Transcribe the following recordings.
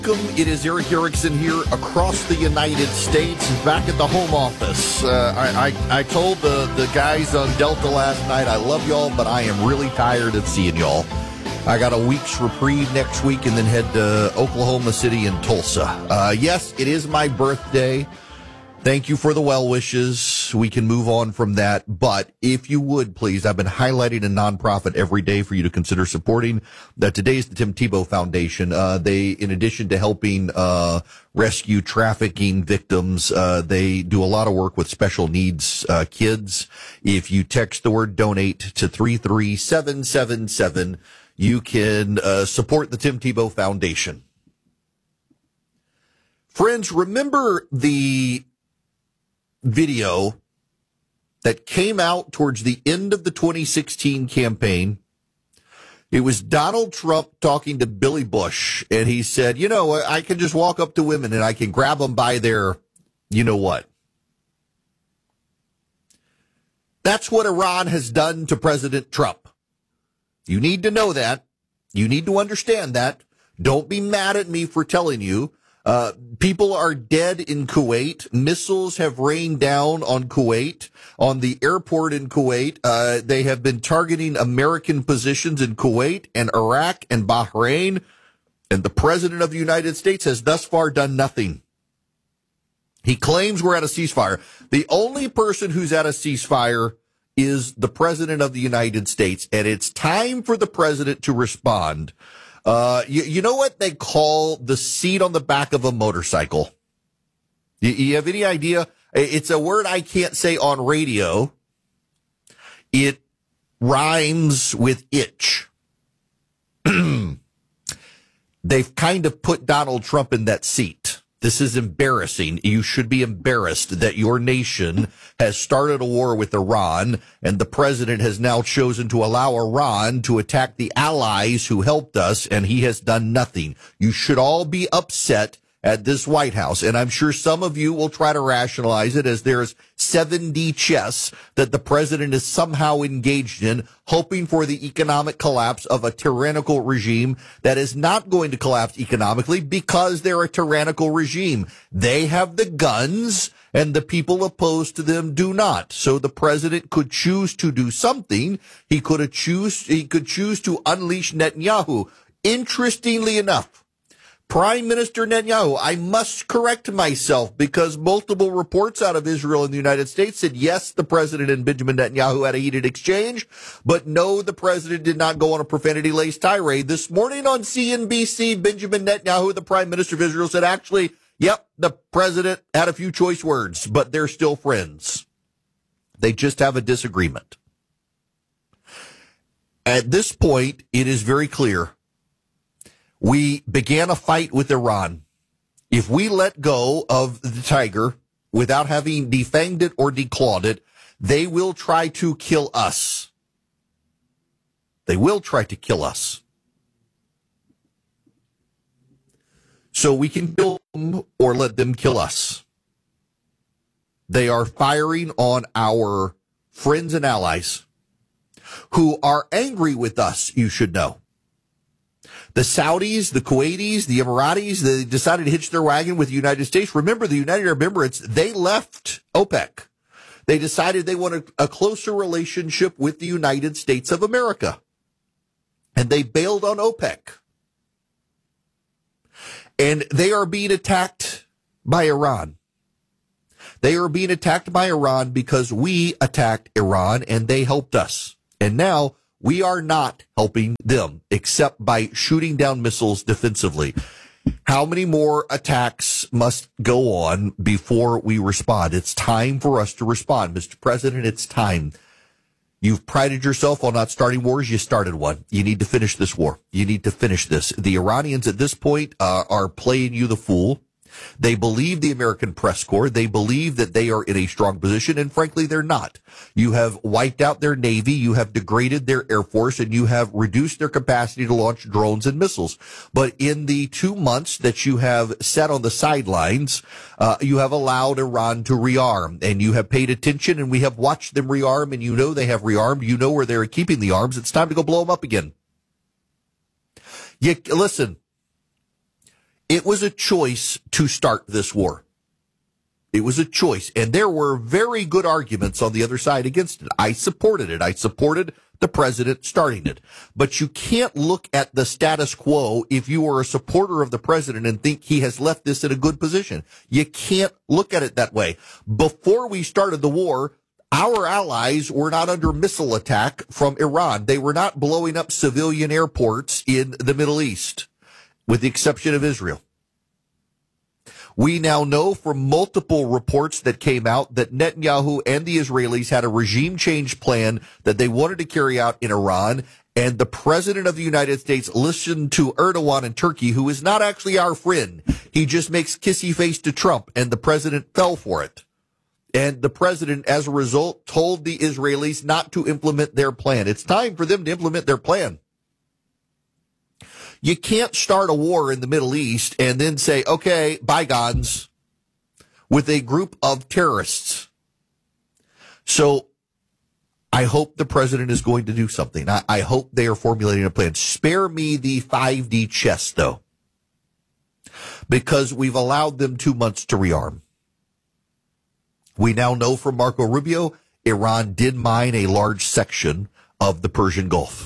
Welcome. It is Erick Erickson here across the United States, back at the home office. I told the guys on Delta last night, I love y'all, but I am really tired of seeing y'all. I got a week's reprieve next week and then head to Oklahoma City and Tulsa. Yes, it is my birthday. Thank you for the well wishes. We can move on from that. But if you would, please, I've been highlighting a nonprofit every day for you to consider supporting. Today is the Tim Tebow Foundation. They, in addition to helping rescue trafficking victims, they do a lot of work with special needs kids. If you text the word donate to 33777, you can support the Tim Tebow Foundation. Friends, remember the video that came out towards the end of the 2016 campaign? It was Donald Trump talking to Billy Bush, and he said, you know, I can just walk up to women and I can grab them by their, you know what. That's what Iran has done to President Trump. You need to know that. You need to understand that. Don't be mad at me for telling you. People are dead in Kuwait. Missiles have rained down on Kuwait, on the airport in Kuwait. They have been targeting American positions in Kuwait and Iraq and Bahrain. And the president of the United States has thus far done nothing. He claims we're at a ceasefire. The only person who's at a ceasefire is the president of the United States. And it's time for the president to respond. You know what they call the seat on the back of a motorcycle? You have any idea? It's a word I can't say on radio. It rhymes with itch. They've kind of put Donald Trump in that seat. This is embarrassing. You should be embarrassed that your nation has started a war with Iran, and the president has now chosen to allow Iran to attack the allies who helped us, and he has done nothing. You should all be upset at this White House, and I'm sure some of you will try to rationalize it as there's 7D chess that the president is somehow engaged in, hoping for the economic collapse of a tyrannical regime that is not going to collapse economically because they're a tyrannical regime. They have the guns, and the people opposed to them do not. So the president could choose to do something. He could choose to unleash Netanyahu. Interestingly enough, Prime Minister Netanyahu, I must correct myself because multiple reports out of Israel and the United States said, yes, the president and Benjamin Netanyahu had a heated exchange, but no, the president did not go on a profanity-laced tirade. This morning on CNBC, Benjamin Netanyahu, the Prime Minister of Israel, said, actually, yep, the president had a few choice words, but they're still friends. They just have a disagreement. At this point, it is very clear. We began a fight with Iran. If we let go of the tiger without having defanged it or declawed it, they will try to kill us. They will try to kill us. So we can kill them or let them kill us. They are firing on our friends and allies who are angry with us, you should know. The Saudis, the Kuwaitis, the Emiratis, they decided to hitch their wagon with the United States. Remember, the United Arab Emirates, they left OPEC. They decided they wanted a closer relationship with the United States of America. And they bailed on OPEC. And they are being attacked by Iran. They are being attacked by Iran because we attacked Iran and they helped us. And now we are not helping them except by shooting down missiles defensively. How many more attacks must go on before we respond? It's time for us to respond. Mr. President, it's time. You've prided yourself on not starting wars. You started one. You need to finish this war. You need to finish this. The Iranians at this point are playing you the fool. They believe the American press corps. They believe that they are in a strong position, and frankly, they're not. You have wiped out their Navy, you have degraded their Air Force, and you have reduced their capacity to launch drones and missiles. But in the 2 months that you have sat on the sidelines, you have allowed Iran to rearm, and you have paid attention, and we have watched them rearm, and you know they have rearmed. You know where they're keeping the arms. It's time to go blow them up again. Listen. It was a choice to start this war. It was a choice. And there were very good arguments on the other side against it. I supported it. I supported the president starting it. But you can't look at the status quo if you are a supporter of the president and think he has left this in a good position. You can't look at it that way. Before we started the war, our allies were not under missile attack from Iran. They were not blowing up civilian airports in the Middle East, with the exception of Israel. We now know from multiple reports that came out that Netanyahu and the Israelis had a regime change plan that they wanted to carry out in Iran, and the president of the United States listened to Erdogan in Turkey, who is not actually our friend. He just makes kissy face to Trump, and the president fell for it. And the president, as a result, told the Israelis not to implement their plan. It's time for them to implement their plan. You can't start a war in the Middle East and then say, okay, bygones, with a group of terrorists. So I hope the president is going to do something. I hope they are formulating a plan. Spare me the 5D chess, though, because we've allowed them 2 months to rearm. We now know from Marco Rubio, Iran did mine a large section of the Persian Gulf.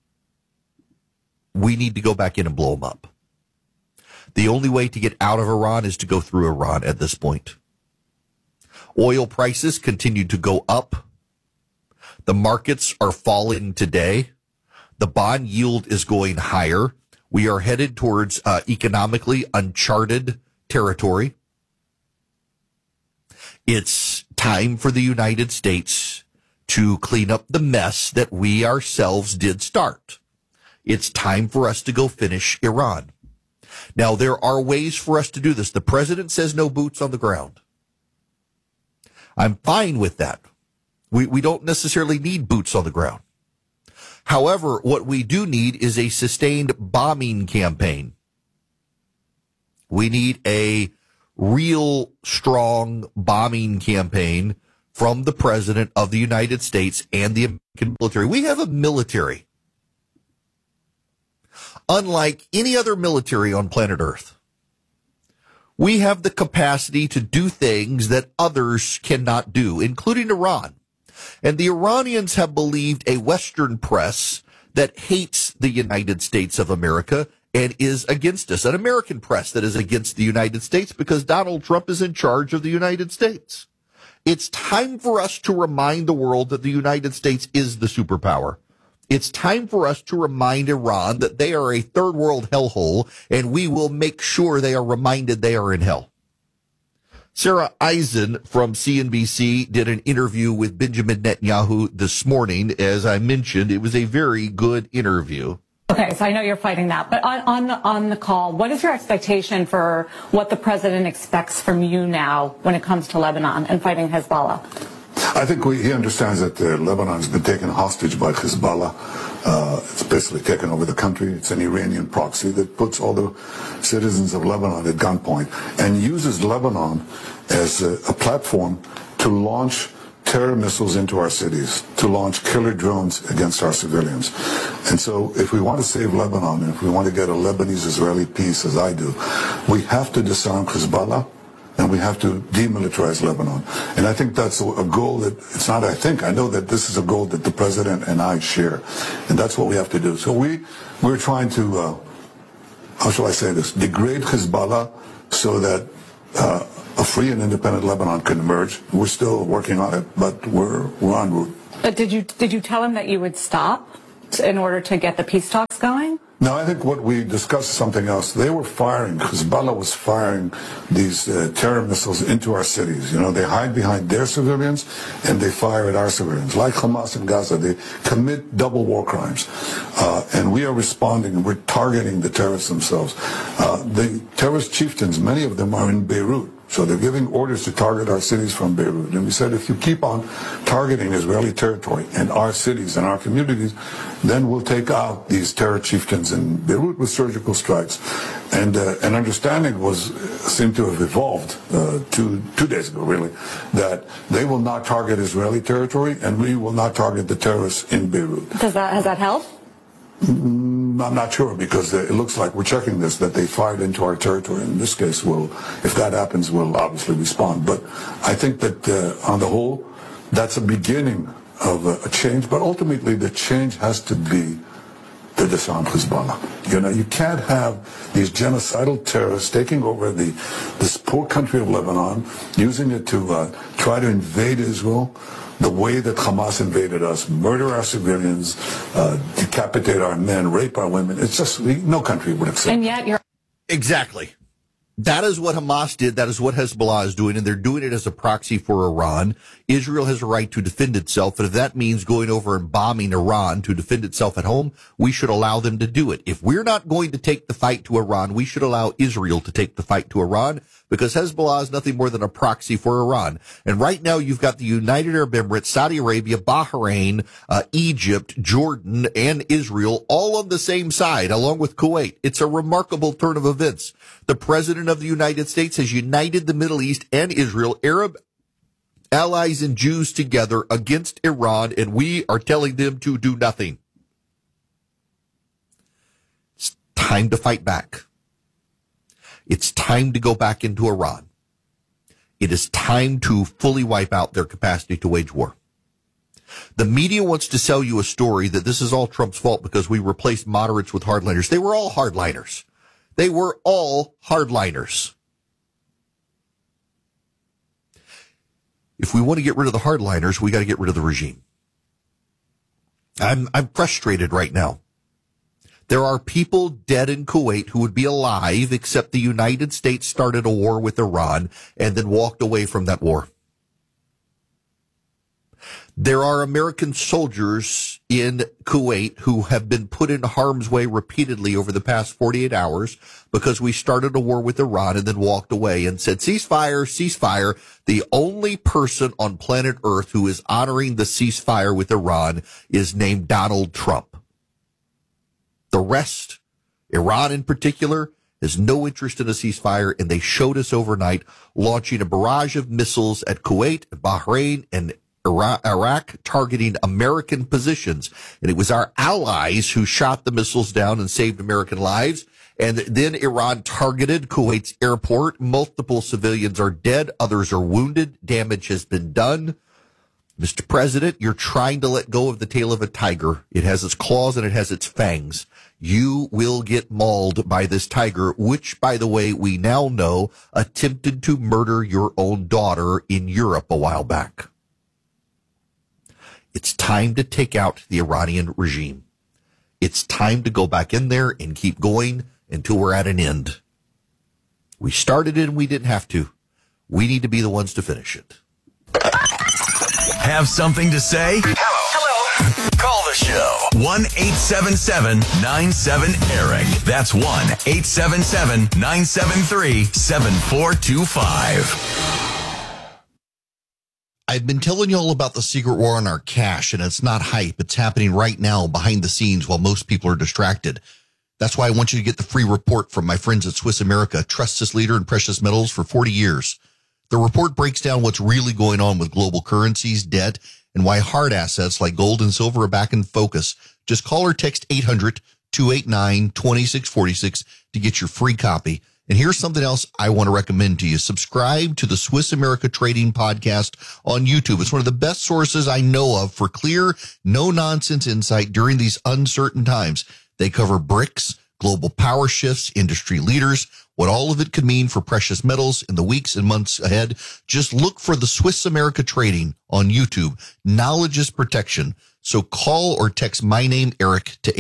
We need to go back in and blow them up. The only way to get out of Iran is to go through Iran at this point. Oil prices continue to go up. The markets are falling today. The bond yield is going higher. We are headed towards economically uncharted territory. It's time for the United States to clean up the mess that we ourselves did start. It's time for us to go finish Iran. Now, there are ways for us to do this. The president says no boots on the ground. I'm fine with that. We don't necessarily need boots on the ground. However, what we do need is a sustained bombing campaign. We need a real strong bombing campaign from the president of the United States and the American military. We have a military unlike any other military on planet Earth. We have the capacity to do things that others cannot do, including Iran. And the Iranians have believed a Western press that hates the United States of America and is against us, an American press that is against the United States because Donald Trump is in charge of the United States. It's time for us to remind the world that the United States is the superpower. It's time for us to remind Iran that they are a third world hellhole, and we will make sure they are reminded they are in hell. Sarah Eisen from CNBC did an interview with Benjamin Netanyahu this morning. As I mentioned, it was a very good interview. Okay, so I know you're fighting that, but on the call, what is your expectation for what the president expects from you now when it comes to Lebanon and fighting Hezbollah? I think he understands that Lebanon's been taken hostage by Hezbollah. It's basically taken over the country. It's an Iranian proxy that puts all the citizens of Lebanon at gunpoint and uses Lebanon as a platform to launch terror missiles into our cities, to launch killer drones against our civilians. And so if we want to save Lebanon, and if we want to get a Lebanese-Israeli peace, as I do, we have to disarm Hezbollah, and we have to demilitarize Lebanon. And I think that's a goal that, it's not I think, I know that this is a goal that the president and I share. And that's what we have to do. So we're trying to, how shall I say this, degrade Hezbollah so that a free and independent Lebanon can emerge. We're still working on it, but we're en route. But did you tell him that you would stop in order to get the peace talks going? No, I think what we discussed is something else. They were firing, Hezbollah was firing these terror missiles into our cities. You know, they hide behind their civilians and they fire at our civilians. Like Hamas in Gaza, they commit double war crimes. And we are responding, we're targeting the terrorists themselves. The terrorist chieftains, many of them are in Beirut. So they're giving orders to target our cities from Beirut. And we said, if you keep on targeting Israeli territory and our cities and our communities, then we'll take out these terror chieftains in Beirut with surgical strikes. And an understanding seemed to have evolved 2 days ago, really, that they will not target Israeli territory and we will not target the terrorists in Beirut. Has that helped? I'm not sure, because it looks like we're checking this, that they fired into our territory. In this case, if that happens, we'll obviously respond. But I think that on the whole, that's a beginning of a change. But ultimately, the change has to be to disarm Hezbollah. You can't have these genocidal terrorists taking over this poor country of Lebanon, using it to try to invade Israel the way that Hamas invaded us, murder our civilians, decapitate our men, rape our women. It's just, no country would accept. And yet you're... Exactly. That is what Hamas did. That is what Hezbollah is doing, and they're doing it as a proxy for Iran. Israel has a right to defend itself, and if that means going over and bombing Iran to defend itself at home, we should allow them to do it. If we're not going to take the fight to Iran, we should allow Israel to take the fight to Iran, because Hezbollah is nothing more than a proxy for Iran. And right now you've got the United Arab Emirates, Saudi Arabia, Bahrain, Egypt, Jordan, and Israel all on the same side, along with Kuwait. It's a remarkable turn of events. The President of the United States has united the Middle East and Israel, Arab allies and Jews together against Iran, and we are telling them to do nothing. It's time to fight back. It's time to go back into Iran. It is time to fully wipe out their capacity to wage war. The media wants to sell you a story that this is all Trump's fault because we replaced moderates with hardliners. They were all hardliners. They were all hardliners. If we want to get rid of the hardliners, we got to get rid of the regime. I'm frustrated right now. There are people dead in Kuwait who would be alive, except the United States started a war with Iran and then walked away from that war. There are American soldiers in Kuwait who have been put in harm's way repeatedly over the past 48 hours because we started a war with Iran and then walked away and said, ceasefire, ceasefire. The only person on planet Earth who is honoring the ceasefire with Iran is named Donald Trump. The rest, Iran in particular, has no interest in a ceasefire, and they showed us overnight launching a barrage of missiles at Kuwait, Bahrain, and Iraq, targeting American positions. And it was our allies who shot the missiles down and saved American lives. And then Iran targeted Kuwait's airport. Multiple civilians are dead. Others are wounded. Damage has been done. Mr. President, you're trying to let go of the tail of a tiger. It has its claws and it has its fangs. You will get mauled by this tiger, which, by the way, we now know attempted to murder your own daughter in Europe a while back. It's time to take out the Iranian regime. It's time to go back in there and keep going until we're at an end. We started it and we didn't have to. We need to be the ones to finish it. Have something to say? Hello. Call the show. 1-877-97-ERIC. That's 1-877-973-7425. I've been telling you all about the secret war on our cash, and it's not hype. It's happening right now behind the scenes while most people are distracted. That's why I want you to get the free report from my friends at Swiss America, trusted leader in precious metals for 40 years. The report breaks down what's really going on with global currencies, debt, and why hard assets like gold and silver are back in focus. Just call or text 800-289-2646 to get your free copy. And here's something else I want to recommend to you. Subscribe to the Swiss America Trading Podcast on YouTube. It's one of the best sources I know of for clear, no-nonsense insight during these uncertain times. They cover BRICS, global power shifts, industry leaders, what all of it could mean for precious metals in the weeks and months ahead. Just look for the Swiss America Trading on YouTube. Knowledge is protection. So call or text my name, Eric, to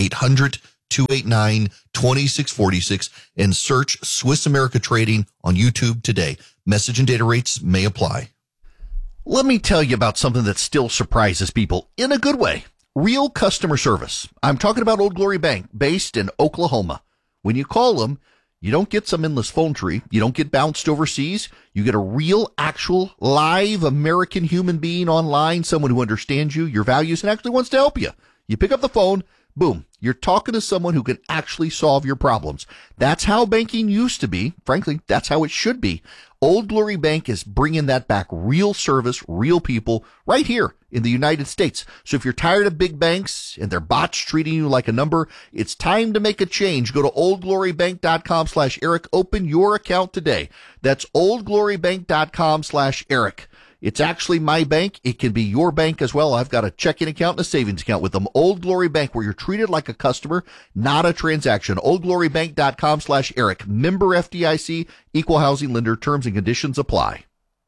800-289-2646 and search Swiss America Trading on YouTube today. Message and data rates may apply. Let me tell you about something that still surprises people in a good way. Real customer service. I'm talking about Old Glory Bank, based in Oklahoma. When you call them, you don't get some endless phone tree. You don't get bounced overseas. You get a real, actual, live American human being online, someone who understands you, your values, and actually wants to help you. You pick up the phone, Boom. You're talking to someone who can actually solve your problems. That's how banking used to be. Frankly, that's how it should be. Old Glory Bank is bringing that back. Real service, real people, right here in the United States. So if you're tired of big banks and their bots treating you like a number, it's time to make a change. Go to oldglorybank.com/Eric. Open your account today. That's oldglorybank.com/Eric. It's actually my bank. It can be your bank as well. I've got a checking account and a savings account with them. Old Glory Bank, where you're treated like a customer, not a transaction. oldglorybank.com/Eric. Member FDIC, equal housing lender. Terms and conditions apply.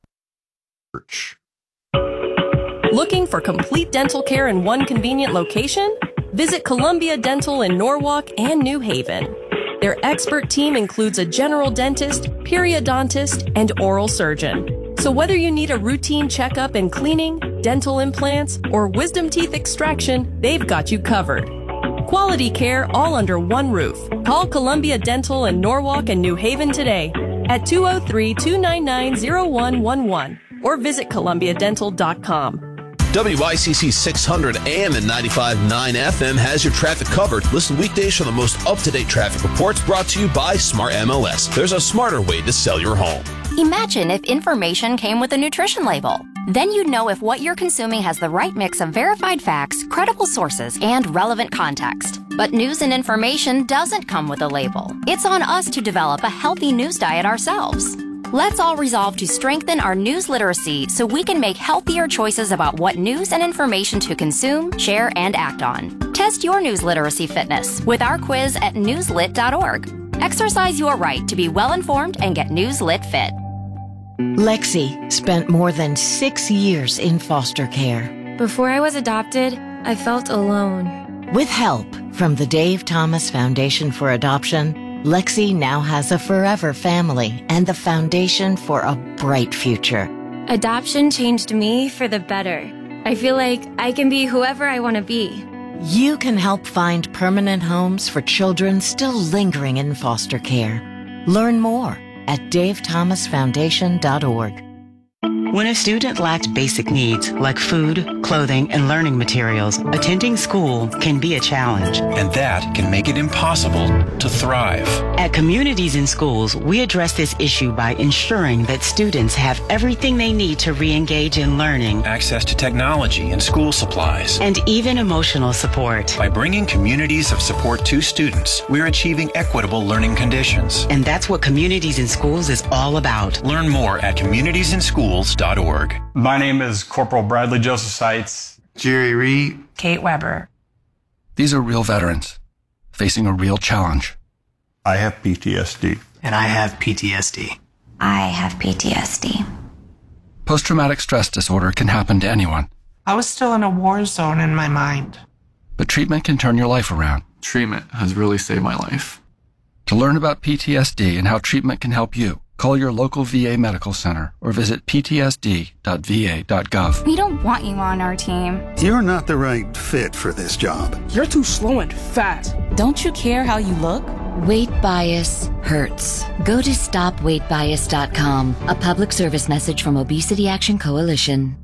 Looking for complete dental care in one convenient location? Visit Columbia Dental in Norwalk and New Haven. Their expert team includes a general dentist, periodontist, and oral surgeon. So whether you need a routine checkup and cleaning, dental implants, or wisdom teeth extraction, they've got you covered. Quality care all under one roof. Call Columbia Dental in Norwalk and New Haven today at 203-299-0111 or visit columbiadental.com. WICC 600 AM and 95.9 FM has your traffic covered. Listen weekdays for the most up-to-date traffic reports brought to you by Smart MLS. There's a smarter way to sell your home. Imagine if information came with a nutrition label. Then you'd know if what you're consuming has the right mix of verified facts, credible sources, and relevant context. But news and information doesn't come with a label. It's on us to develop a healthy news diet ourselves. Let's all resolve to strengthen our news literacy so we can make healthier choices about what news and information to consume, share, and act on. Test your news literacy fitness with our quiz at newslit.org. Exercise your right to be well-informed and get Newslit fit. Lexi spent more than 6 years in foster care. Before I was adopted, I felt alone. With help from the Dave Thomas Foundation for Adoption, Lexi now has a forever family and the foundation for a bright future. Adoption changed me for the better. I feel like I can be whoever I want to be. You can help find permanent homes for children still lingering in foster care. Learn more at davethomasfoundation.org. When a student lacks basic needs like food, clothing, and learning materials, attending school can be a challenge. And that can make it impossible to thrive. At Communities in Schools, we address this issue by ensuring that students have everything they need to re-engage in learning, access to technology and school supplies, and even emotional support. By bringing communities of support to students, we're achieving equitable learning conditions. And that's what Communities in Schools is all about. Learn more at communitiesinschools.org. My name is Corporal Bradley Joseph Seitz. Jerry Reed. Kate Weber. These are real veterans facing a real challenge. I have PTSD. And I have PTSD. I have PTSD. Post-traumatic stress disorder can happen to anyone. I was still in a war zone in my mind. But treatment can turn your life around. Treatment has really saved my life. To learn about PTSD and how treatment can help you, call your local VA medical center or visit ptsd.va.gov. We don't want you on our team. You're not the right fit for this job. You're too slow and fat. Don't you care how you look? Weight bias hurts. Go to stopweightbias.com. A public service message from Obesity Action Coalition.